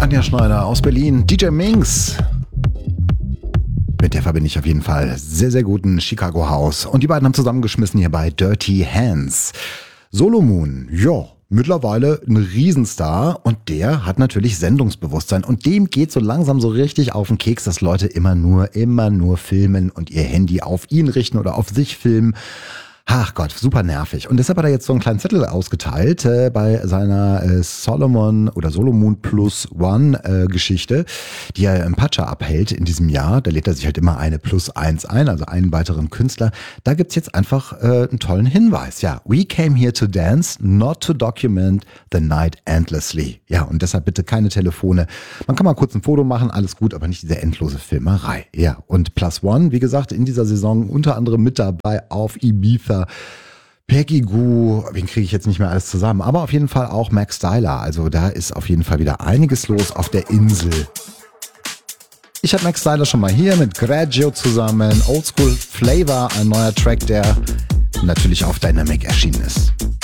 Anja Schneider aus Berlin, DJ Minx. Mit der verbinde ich auf jeden Fall sehr, sehr guten Chicago House. Und die beiden haben zusammengeschmissen hier bei Dirty Hands. Solomoon, ja, mittlerweile ein Riesenstar und der hat natürlich Sendungsbewusstsein und dem geht so langsam so richtig auf den Keks, dass Leute immer nur filmen und ihr Handy auf ihn richten oder auf sich filmen. Ach Gott, super nervig. Und deshalb hat er jetzt so einen kleinen Zettel ausgeteilt bei seiner Solomon Plus One Geschichte, die er im Pacha abhält in diesem Jahr. Da lädt er sich halt immer eine +1 ein, also einen weiteren Künstler. Da gibt's jetzt einfach einen tollen Hinweis. Ja, we came here to dance, not to document the night endlessly. Ja, und deshalb bitte keine Telefone. Man kann mal kurz ein Foto machen, alles gut, aber nicht diese endlose Filmerei. Ja, und Plus One, wie gesagt, in dieser Saison unter anderem mit dabei auf Ibiza. Peggy Gou, wen kriege ich jetzt nicht mehr alles zusammen, aber auf jeden Fall auch Max Styler, also da ist auf jeden Fall wieder einiges los auf der Insel. Ich hatte Max Styler schon mal hier mit Graggio zusammen, Oldschool Flavor, ein neuer Track, der natürlich auf Dynamic erschienen ist.